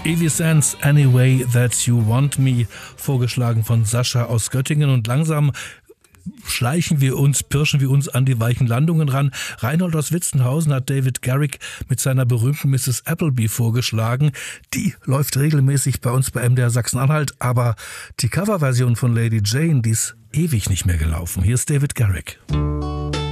Evie Sands, Any Way That You Want Me, vorgeschlagen von Sascha aus Göttingen. Und langsam pirschen wir uns an die weichen Landungen ran. Reinhold aus Witzenhausen hat David Garrick mit seiner berühmten Mrs. Appleby vorgeschlagen. Die läuft regelmäßig bei uns bei MDR Sachsen-Anhalt, aber die Coverversion von Lady Jane, die ist ewig nicht mehr gelaufen. Hier ist David Garrick.